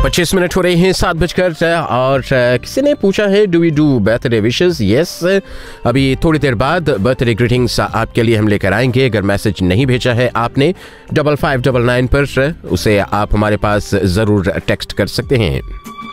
25 हो रहे हैं 7 बजकर और किसी ने पूछा है do we do birthday wishes. Yes, अभी थोड़ी देर बाद बर्थडे ग्रीटिंग्स आपके लिए हम लेकर आएंगे। अगर मैसेज नहीं भेजा है आपने 5599 पर, उसे आप हमारे पास ज़रूर टेक्स्ट कर सकते हैं।